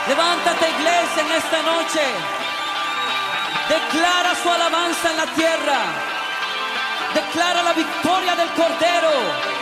Levántate, iglesia, en esta noche. Declara su alabanza en la tierra. Declara la victoria del Cordero.